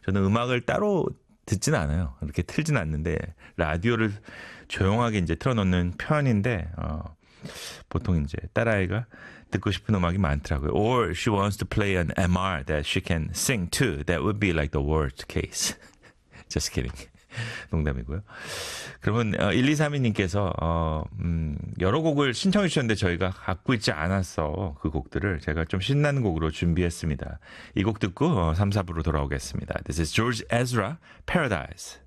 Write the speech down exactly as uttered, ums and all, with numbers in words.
저는 음악을 따로 듣진 않아요. 이렇게 틀진 않는데 라디오를 조용하게 이제 틀어놓는 편인데 어, 보통 이제 딸아이가 듣고 싶은 음악이 많더라고요. Or she wants to play an 엠알 that she can sing to. That would be like the worst case. Just kidding. 농담이고요. 그러면 어, 일이삼이 님께서 어, 음, 여러 곡을 신청해 주셨는데 저희가 갖고 있지 않았어. 그 곡들을 제가 좀 신나는 곡으로 준비했습니다. 이 곡 듣고 어, 삼, 사 부로 돌아오겠습니다. This is George Ezra, Paradise.